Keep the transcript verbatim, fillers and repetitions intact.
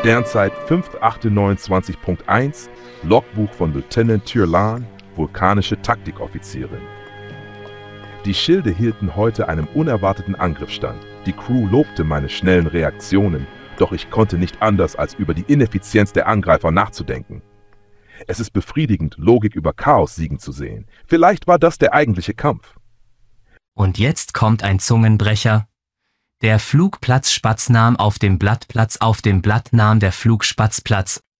Sternzeit fünfter achter neunundzwanzig Punkt eins, Logbuch von Lieutenant Tyrlan, vulkanische Taktikoffizierin. Die Schilde hielten heute einem unerwarteten Angriff stand. Die Crew lobte meine schnellen Reaktionen, doch ich konnte nicht anders, als über die Ineffizienz der Angreifer nachzudenken. Es ist befriedigend, Logik über Chaos siegen zu sehen. Vielleicht war das der eigentliche Kampf. Und jetzt kommt ein Zungenbrecher. Der Flugplatz Spatz nahm auf dem Blatt Platz, auf dem Blatt nahm der Flugspatz Platz.